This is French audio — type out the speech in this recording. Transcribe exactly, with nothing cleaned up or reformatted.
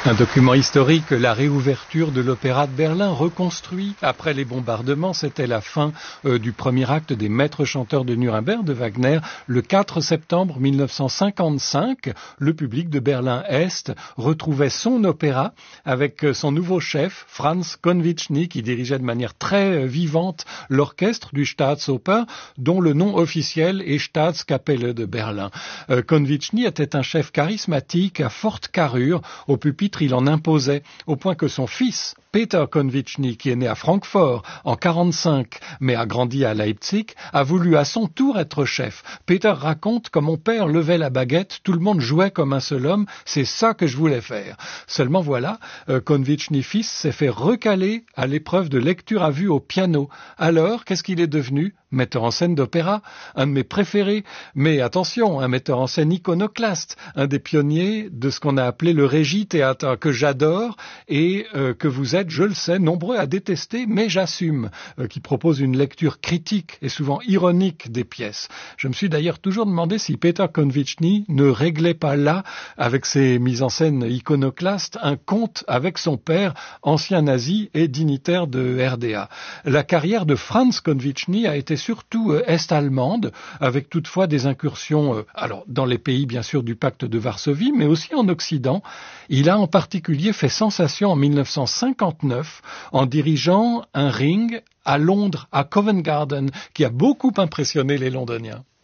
Un document historique, la réouverture de l'Opéra de Berlin, reconstruit après les bombardements. C'était la fin euh, du premier acte des Maîtres chanteurs de Nuremberg de Wagner. Le quatre septembre mille neuf cent cinquante-cinq, le public de Berlin-Est retrouvait son opéra avec son nouveau chef, Franz Konviczny, qui dirigeait de manière très vivante l'orchestre du Staatsoper, dont le nom officiel est Staatskapelle de Berlin. Euh, Konviczny était un chef charismatique à forte carrure. Au pupitre, il en imposait, au point que son fils, Peter Konviczny, qui est né à Francfort en quarante-cinq, mais a grandi à Leipzig, a voulu à son tour être chef. Peter raconte: quand mon père levait la baguette, tout le monde jouait comme un seul homme, c'est ça que je voulais faire. Seulement voilà, euh, Konviczny fils s'est fait recaler à l'épreuve de lecture à vue au piano. Alors, qu'est-ce qu'il est devenu? Metteur en scène d'opéra, un de mes préférés, mais attention, un metteur en scène iconoclaste, un des pionniers de ce qu'on a appelé le régie-théâtre, que j'adore et euh, que vous êtes, je le sais, nombreux à détester, mais j'assume, euh, qui propose une lecture critique et souvent ironique des pièces. Je me suis d'ailleurs toujours demandé si Peter Konviczny ne réglait pas là, avec ses mises en scène iconoclastes, un compte avec son père, ancien nazi et dignitaire de R D A. La carrière de Franz Konviczny a été surtout euh, est-allemande, avec toutefois des incursions euh, alors dans les pays bien sûr du pacte de Varsovie, mais aussi en Occident. Il a en particulier fait sensation en mille neuf cent cinquante-neuf en dirigeant un ring à Londres, à Covent Garden, qui a beaucoup impressionné les Londoniens.